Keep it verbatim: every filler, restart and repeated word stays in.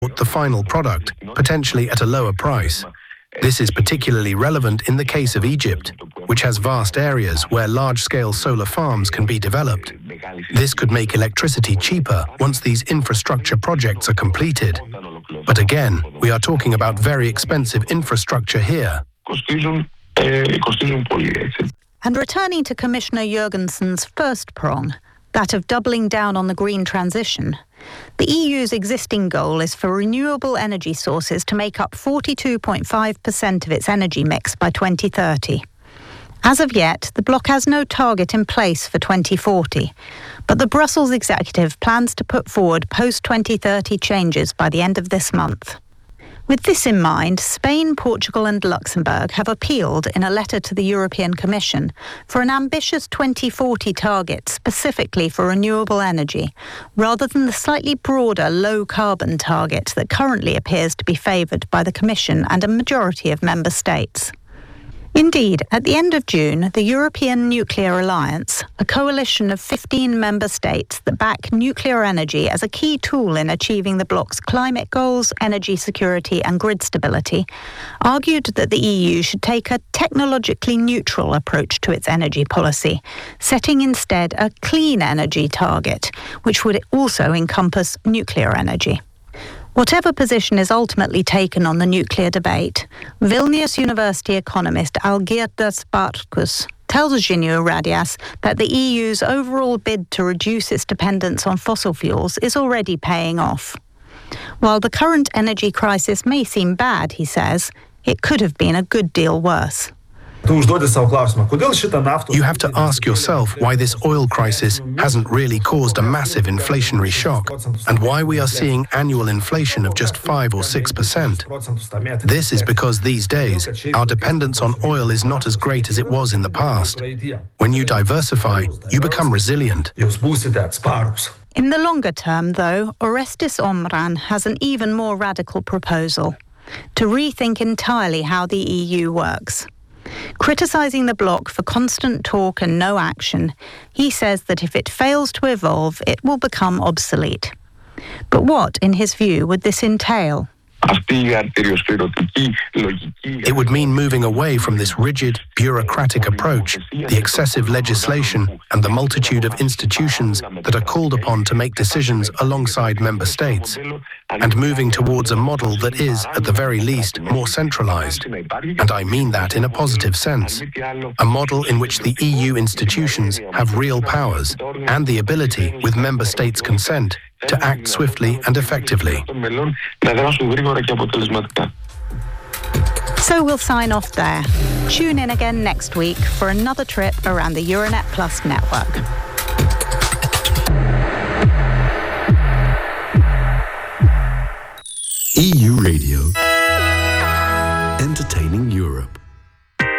the final product, potentially at a lower price. This is particularly relevant in the case of Egypt, which has vast areas where large-scale solar farms can be developed. This could make electricity cheaper once these infrastructure projects are completed. But again, we are talking about very expensive infrastructure here. And returning to Commissioner Jurgensen's first prong, that of doubling down on the green transition, the E U's existing goal is for renewable energy sources to make up forty-two point five percent of its energy mix by twenty thirty. As of yet, the bloc has no target in place for twenty forty, but the Brussels executive plans to put forward post twenty thirty changes by the end of this month. With this in mind, Spain, Portugal and Luxembourg have appealed in a letter to the European Commission for an ambitious twenty forty target specifically for renewable energy, rather than the slightly broader low-carbon target that currently appears to be favoured by the Commission and a majority of member states. Indeed, at the end of June, the European Nuclear Alliance, a coalition of fifteen member states that back nuclear energy as a key tool in achieving the bloc's climate goals, energy security and grid stability, argued that the E U should take a technologically neutral approach to its energy policy, setting instead a clean energy target, which would also encompass nuclear energy. Whatever position is ultimately taken on the nuclear debate, Vilnius University economist Algirdas Bartkus tells Žinių Radijas that the E U's overall bid to reduce its dependence on fossil fuels is already paying off. While the current energy crisis may seem bad, he says, it could have been a good deal worse. You have to ask yourself why this oil crisis hasn't really caused a massive inflationary shock, and why we are seeing annual inflation of just five or six percent. This is because these days, our dependence on oil is not as great as it was in the past. When you diversify, you become resilient. In the longer term, though, Orestis Omran has an even more radical proposal: to rethink entirely how the E U works. Criticising the bloc for constant talk and no action, he says that if it fails to evolve, it will become obsolete. But what, in his view, would this entail? It would mean moving away from this rigid, bureaucratic approach, the excessive legislation and the multitude of institutions that are called upon to make decisions alongside member states, and moving towards a model that is, at the very least, more centralized. And I mean that in a positive sense. A model in which the E U institutions have real powers and the ability, with member states' consent, to act swiftly and effectively. So we'll sign off there. Tune in again next week for another trip around the Euronet Plus network. E U Radio. Entertaining Europe.